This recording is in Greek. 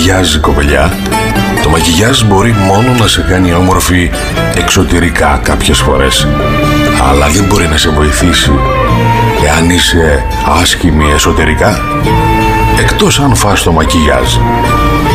μακιγιάζ, κοπελιά. Το μακιγιάζ μπορεί μόνο να σε κάνει όμορφη εξωτερικά κάποιες φορές, αλλά δεν μπορεί να σε βοηθήσει εάν είσαι άσχημη εσωτερικά, εκτός αν φας το μακιγιάζ.